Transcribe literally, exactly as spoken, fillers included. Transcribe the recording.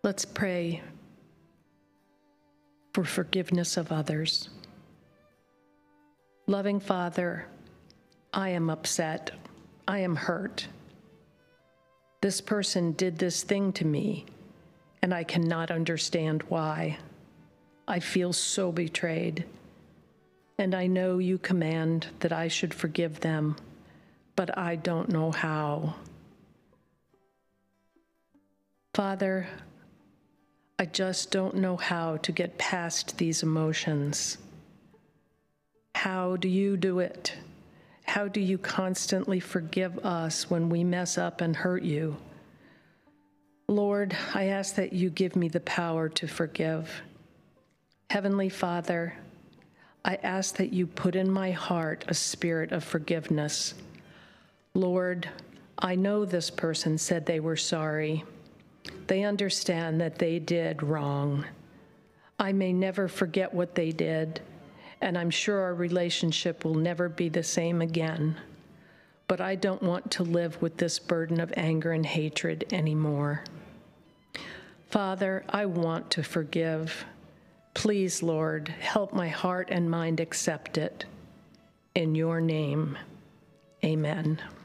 Let's pray for forgiveness of others. Loving Father, I am upset. I am hurt. This person did this thing to me, and I cannot understand why. I feel so betrayed, and I know you command that I should forgive them, but I don't know how. Father, I just don't know how to get past these emotions. How do you do it? How do you constantly forgive us when we mess up and hurt you? Lord, I ask that you give me the power to forgive. Heavenly Father, I ask that you put in my heart a spirit of forgiveness. Lord, I know this person said they were sorry. They understand that they did wrong. I may never forget what they did, and I'm sure our relationship will never be the same again. But I don't want to live with this burden of anger and hatred anymore. Father, I want to forgive. Please, Lord, help my heart and mind accept it. In your name, amen.